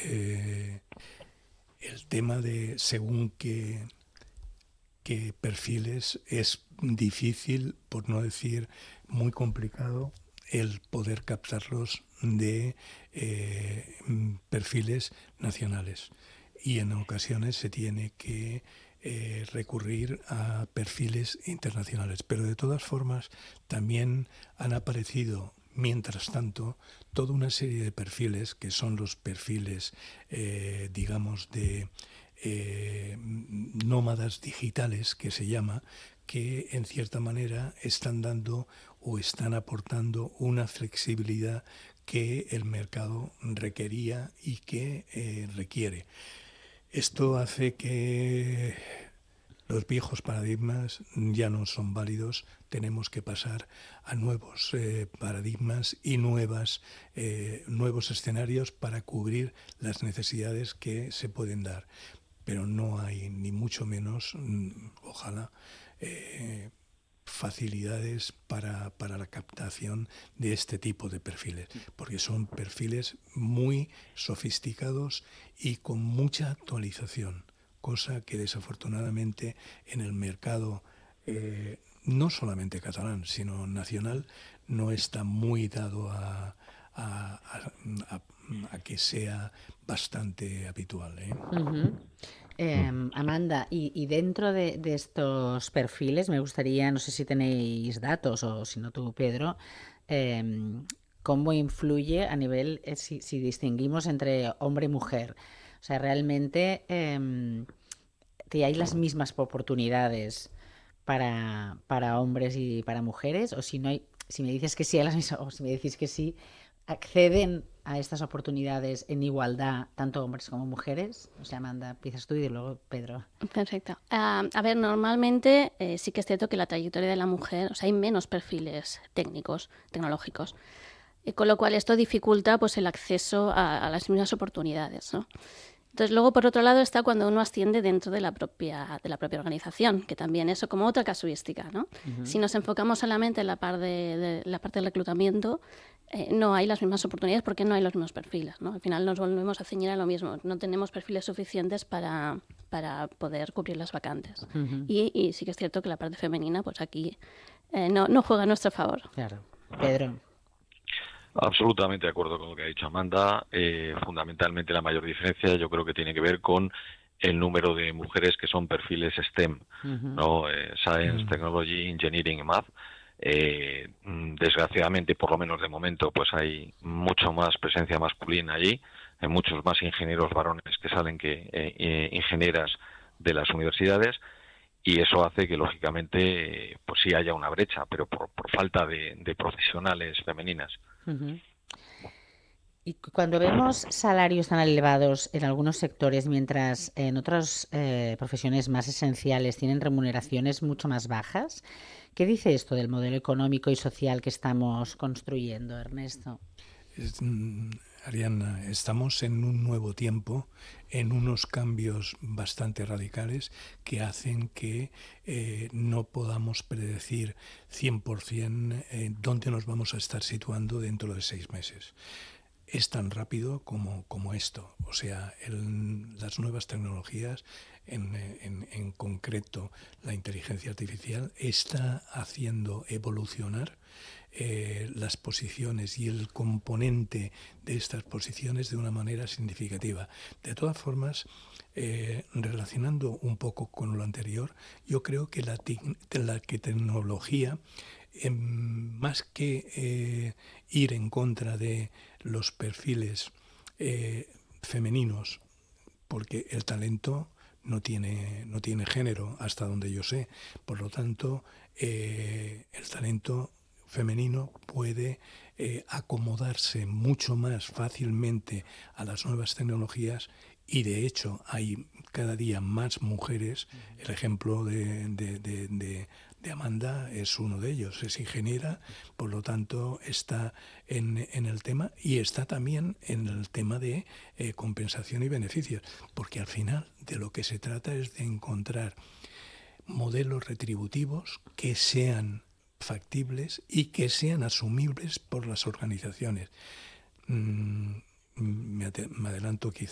el tema de según qué perfiles es difícil, por no decir muy complicado, el poder captarlos de perfiles nacionales. Y en ocasiones se tiene que recurrir a perfiles internacionales. Pero de todas formas también han aparecido, mientras tanto, toda una serie de perfiles que son los perfiles, digamos, de nómadas digitales, que se llama, que en cierta manera están dando o están aportando una flexibilidad que el mercado requería y que requiere. Esto hace que los viejos paradigmas ya no son válidos, tenemos que pasar a nuevos paradigmas y nuevos escenarios para cubrir las necesidades que se pueden dar. Pero no hay ni mucho menos, ojalá, facilidades para la captación de este tipo de perfiles, porque son perfiles muy sofisticados y con mucha actualización, cosa que desafortunadamente en el mercado no solamente catalán, sino nacional, no está muy dado a que sea bastante habitual. Ujú. Amanda, y dentro de estos perfiles me gustaría, no sé si tenéis datos o si no tú, Pedro, em, cómo influye a nivel, si distinguimos entre hombre y mujer. O sea, realmente que hay las mismas oportunidades para hombres y para mujeres, o si no hay, si me dices que sí a las mismas, o si me decís que sí, acceden a estas oportunidades en igualdad tanto hombres como mujeres. O sea, Amanda, empiezas tú y luego Pedro. Perfecto. A ver, normalmente sí que es cierto que la trayectoria de la mujer, o sea, hay menos perfiles técnicos, tecnológicos, con lo cual esto dificulta pues el acceso a las mismas oportunidades, ¿no? Entonces, luego, por otro lado, está cuando uno asciende dentro de la propia organización, que también eso como otra casuística, ¿no? Si nos enfocamos solamente en la parte del reclutamiento, no hay las mismas oportunidades porque no hay los mismos perfiles, ¿no? Al final nos volvemos a ceñir a lo mismo. No tenemos perfiles suficientes para poder cubrir las vacantes. Y sí que es cierto que la parte femenina, pues aquí no juega a nuestro favor. Claro. Pedro. Absolutamente de acuerdo con lo que ha dicho Amanda. Fundamentalmente la mayor diferencia yo creo que tiene que ver con el número de mujeres que son perfiles STEM, ¿no? Science, Technology, Engineering y Math. Desgraciadamente, por lo menos de momento, pues hay mucho más presencia masculina allí. Hay muchos más ingenieros varones que salen que ingenieras de las universidades. Y eso hace que, lógicamente, pues sí haya una brecha, pero por falta de profesionales femeninas. Uh-huh. Y cuando vemos salarios tan elevados en algunos sectores, mientras en otras profesiones más esenciales tienen remuneraciones mucho más bajas, ¿qué dice esto del modelo económico y social que estamos construyendo, Ernesto? Ariadna, estamos en un nuevo tiempo, en unos cambios bastante radicales que hacen que no podamos predecir 100% dónde nos vamos a estar situando dentro de 6 meses. Es tan rápido como esto. O sea, las nuevas tecnologías, en concreto la inteligencia artificial, está haciendo evolucionar las posiciones y el componente de estas posiciones de una manera significativa. De todas formas, relacionando un poco con lo anterior, yo creo que la tecnología, más que ir en contra de los perfiles femeninos, porque el talento no tiene género, hasta donde yo sé. Por lo tanto, el talento femenino puede acomodarse mucho más fácilmente a las nuevas tecnologías y de hecho hay cada día más mujeres. El ejemplo de Amanda es uno de ellos, es ingeniera, por lo tanto está en el tema y está también en el tema de compensación y beneficios, porque al final de lo que se trata es de encontrar modelos retributivos que sean factibles y que sean asumibles por las organizaciones. Me adelanto quizá